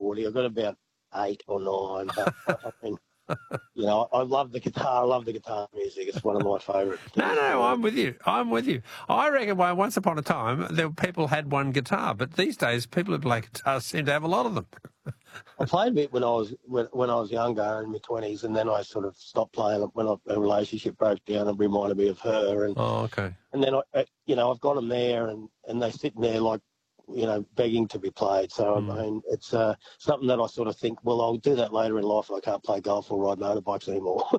Woody. I've got about 8 or 9, but I mean, you know, I love the guitar. I love the guitar music. It's one of my favourite things. No, I'm with you. I reckon once upon a time, people had one guitar, but these days people who play guitars seem to have a lot of them. I played a bit when I was younger, in my 20s, and then I sort of stopped playing it when a relationship broke down and reminded me of her. And, oh, okay. And then, I've got them there, and they're sitting there like, begging to be played. So, I mean, it's something that I sort of think, well, I'll do that later in life if I can't play golf or ride motorbikes anymore.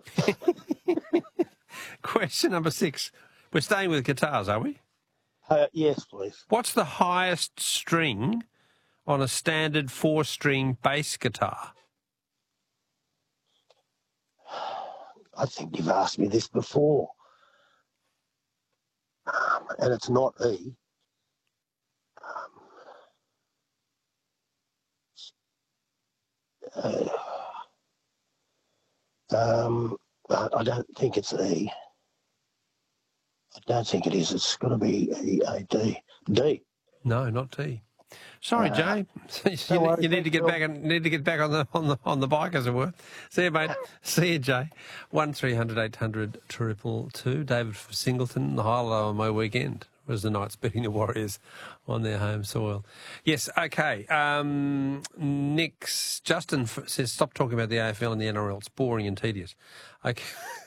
Question number 6. We're staying with guitars, are we? Yes, please. What's the highest string on a standard 4-string bass guitar? I think you've asked me this before. And it's not E. I don't think it's E. I don't think it is. It's got to be E-A-D. D. No, not D. Sorry, Jay. you need to get back on the bike, as it were. See you, mate. See you, Jay. 1300 800 222. David from Singleton. The highlight of my weekend was the Knights beating the Warriors on their home soil. Yes, okay. Justin says, stop talking about the AFL and the NRL. It's boring and tedious. Okay.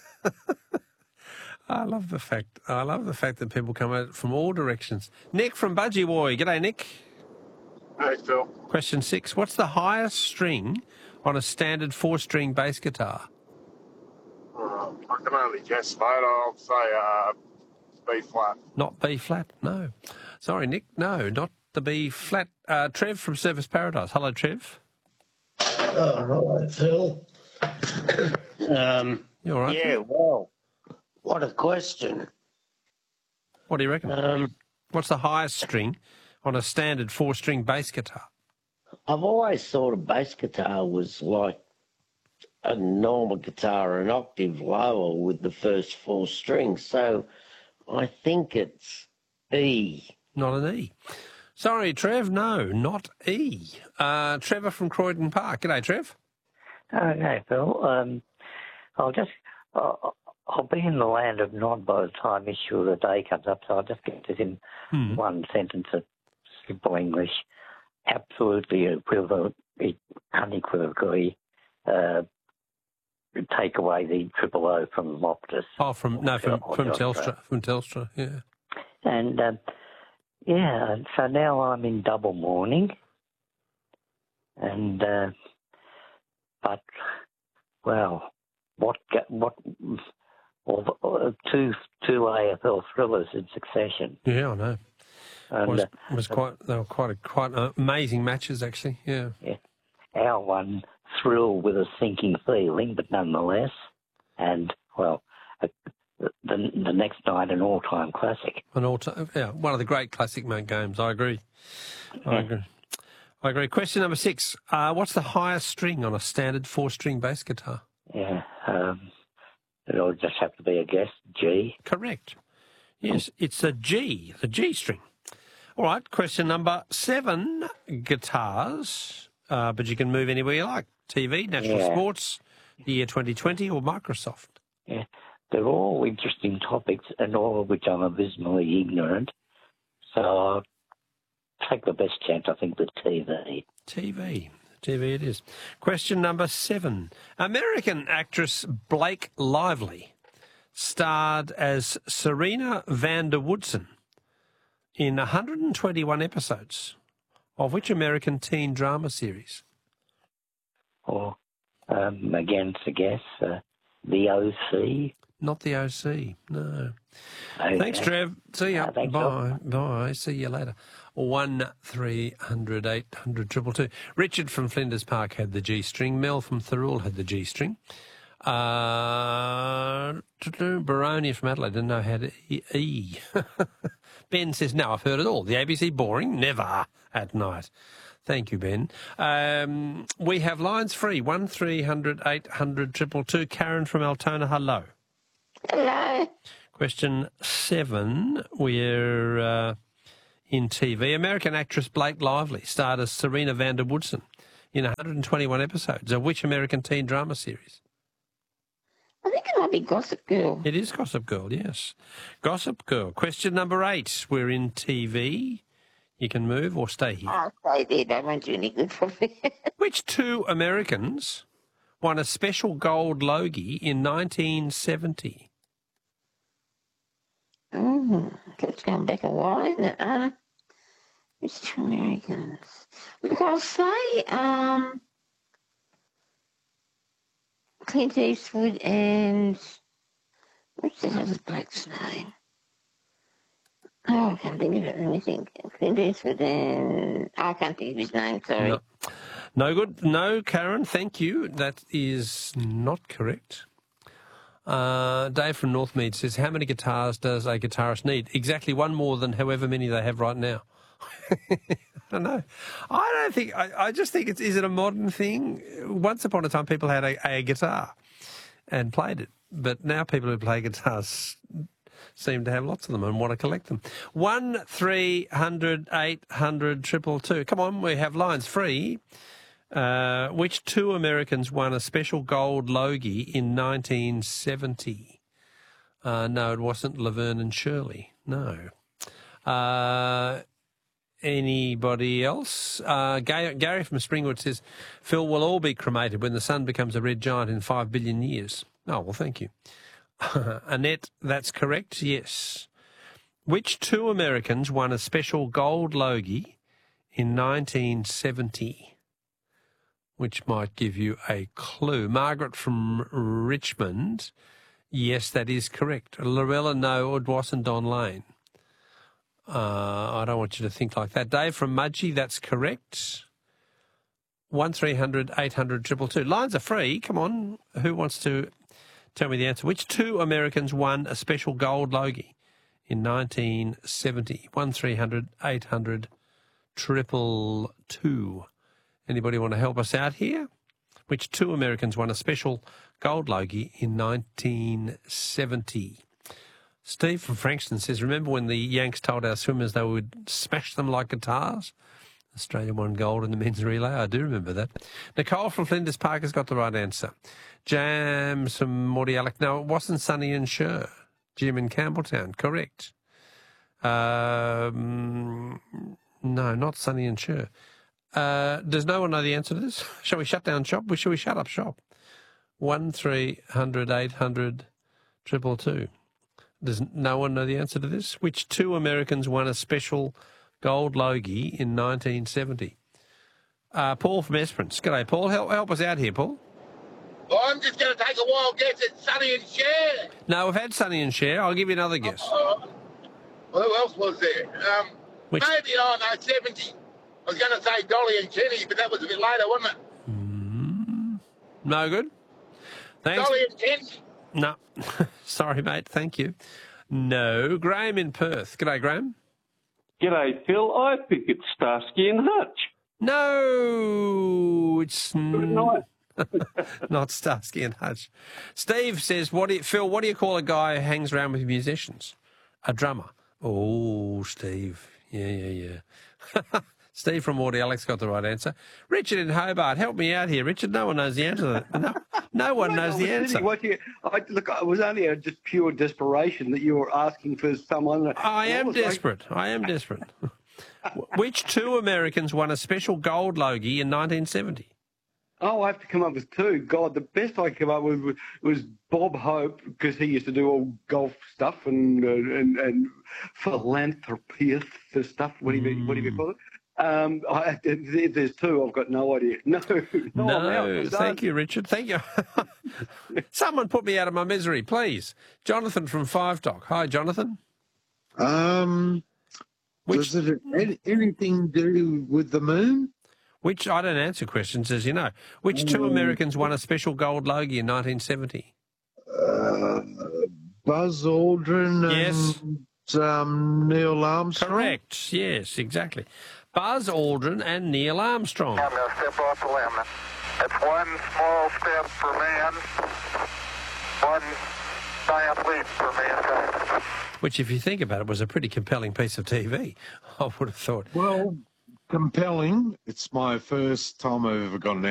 I love the fact that people come out from all directions. Nick from Budgie Boy. G'day, Nick. Hey, Phil. Question 6. What's the highest string on a standard 4-string bass guitar? I can only guess, mate. I'll say B flat. Not B flat, no. Sorry, Nick. No, not the B flat. Trev from Surfers Paradise. Hello, Trev. Hello, Phil. You all right? Yeah, well, what a question. What do you reckon? What's the highest string on a standard 4-string bass guitar? I've always thought a bass guitar was like a normal guitar, an octave lower with the first 4 strings. So I think it's E. Not an E. Sorry, Trev, no, not E. Trevor from Croydon Park. G'day, Trev. Okay, Phil. I'll be in the land of Nod by the time issue of the day comes up, so I'll just get this in one sentence of simple English. Absolutely unequivocally take away the triple O from Optus. Oh, from Telstra. From Telstra, yeah. And, so now I'm in double mourning. And, but, well, two AFL thrillers in succession. Yeah, I know. And, they were quite amazing matches, actually. Yeah. Our one thrill with a sinking feeling, but nonetheless, and well, the next night an all-time classic. One of the great classic games. I agree. I agree. Question number 6. What's the highest string on a standard 4-string bass guitar? Yeah. It'll just have to be a guess. G. Correct. Yes, it's the G string. All right, question number 7, guitars, but you can move anywhere you like. TV, National Sports, the year 2020 or Microsoft. Yeah, they're all interesting topics and all of which I'm abysmally ignorant. So I'll take the best chance, I think, with TV. TV it is. Question number 7. American actress Blake Lively starred as Serena van der Woodsen in 121 episodes of which American teen drama series? Or, again, to guess, The OC? Not The OC, no. Okay. Thanks, Trev. See ya. Bye. Bye. See you later. 1300 800 222. Richard from Flinders Park had the G string. Mel from Thirroul had the G string. Baronia from Adelaide didn't know how to E. Ben says, no, I've heard it all. The ABC boring? Never at night. Thank you, Ben. We have lines free. 1300 800 222. Karen from Altona, hello. Hello. Question 7. We're in TV. American actress Blake Lively starred as Serena van der Woodsen in 121 episodes. Of which American teen drama series? I think it might be Gossip Girl. It is Gossip Girl, yes. Gossip Girl. Question number 8. We're in TV. You can move or stay here. I'll stay there. That won't do any good for me. Which 2 Americans won a special gold Logie in 1970? It's going back a while, isn't it? Which 2 Americans? Look, I'll say Clint Eastwood and what's the other bloke's name? Oh, I can't think of it. Let me think. Clint Eastwood and I can't think of his name. Sorry. No good. No, Karen. Thank you. That is not correct. Dave from Northmead says, "How many guitars does a guitarist need?" Exactly one more than however many they have right now. I don't know. I don't think. I just think is it a modern thing? Once upon a time, people had a guitar and played it, but now people who play guitars seem to have lots of them and want to collect them. 1300 800 222. Come on, we have lines free. Which 2 Americans won a special gold Logie in 1970? No, it wasn't Laverne and Shirley. No. Anybody else? Gary from Springwood says, Phil, will all be cremated when the sun becomes a red giant in 5 billion years. Oh, well, thank you. Annette, that's correct, yes. Which 2 Americans won a special gold Logie in 1970? Which might give you a clue. Margaret from Richmond, yes, that is correct. Lorella, no, it wasn't Don Lane. I don't want you to think like that. Dave from Mudgee, that's correct. 1300 800 222. Lines are free. Come on. Who wants to tell me the answer? Which 2 Americans won a special gold Logie in 1970? 1300 800 222. Anybody want to help us out here? Which 2 Americans won a special gold Logie in 1970? Steve from Frankston says, remember when the Yanks told our swimmers they would smash them like guitars? Australia won gold in the men's relay. I do remember that. Nicole from Flinders Park has got the right answer. Jams from Morty Alec. No, it wasn't Sonny and Cher. Jim in Campbelltown. Correct. No, not Sonny and Cher. Does no one know the answer to this? Shall we shut down shop? Shall we shut up shop? 1300 800 222. Does no one know the answer to this? Which 2 Americans won a special gold Logie in 1970? Paul from Esperance. G'day, Paul. Help us out here, Paul. Well, I'm just going to take a wild guess at Sonny and Cher. No, we've had Sonny and Cher. I'll give you another guess. Well, who else was there? Maybe, 70. I was going to say Dolly and Kenny, but that was a bit later, wasn't it? No good? Thanks. Dolly and Kenny. No. Sorry, mate. Thank you. No. Graham in Perth. G'day, Graham. G'day, Phil. I think it's Starsky and Hutch. No, it's not Starsky and Hutch. Steve says, Phil, what do you call a guy who hangs around with musicians? A drummer. Oh, Steve. Yeah. Steve from Morty Alex got the right answer. Richard in Hobart, help me out here. Richard, no one knows the answer to that. No one knows the answer. Look, it was only just pure desperation that you were asking for someone. I am desperate. Which 2 Americans won a special gold Logie in 1970? Oh, I have to come up with 2. God, the best I came up with was Bob Hope, because he used to do all golf stuff and philanthropist stuff. What do you call it? There's 2. I've got no idea. No. Thank you, Richard. Thank you. Someone put me out of my misery, please. Jonathan from Five Dock. Hi, Jonathan. Was it anything to do with the moon? Which, I don't answer questions, as you know. Which 2 Americans won a special gold Logie in 1970? Buzz Aldrin and Neil Armstrong? Correct, yes, exactly. Buzz Aldrin and Neil Armstrong. I'm going to step off the limb. It's one small step for man, one giant leap for mankind. Which, if you think about it, was a pretty compelling piece of TV, I would have thought. Well, compelling. It's my first time I've ever got an